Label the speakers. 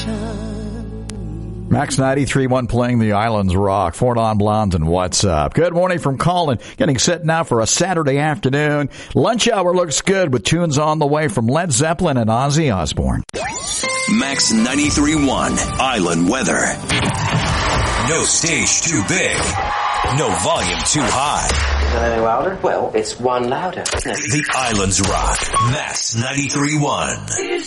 Speaker 1: Max 93.1 playing the Islands Rock. Four Non Blondes and What's Up. Good morning from Colin. Getting set now for a Saturday afternoon. Lunch hour looks good with tunes on the way from Led Zeppelin and Ozzy Osbourne.
Speaker 2: Max 93.1 Island weather. No stage too big. No volume too high.
Speaker 3: Is that any louder? Well, it's one louder.
Speaker 2: The Islands Rock. Max 93.1.